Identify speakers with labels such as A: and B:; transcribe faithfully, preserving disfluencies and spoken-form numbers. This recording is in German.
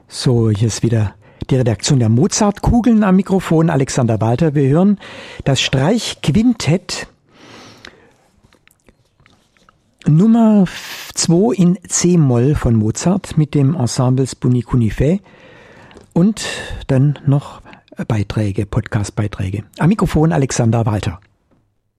A: So, hier ist wieder die Redaktion der Mozartkugeln am Mikrofon, Alexander Walter. Wir hören das Streichquintett Nummer zwei in C-Moll von Mozart mit dem Ensemble Buni Cunifé und dann noch Beiträge, Podcast-Beiträge. Am Mikrofon Alexander Walter.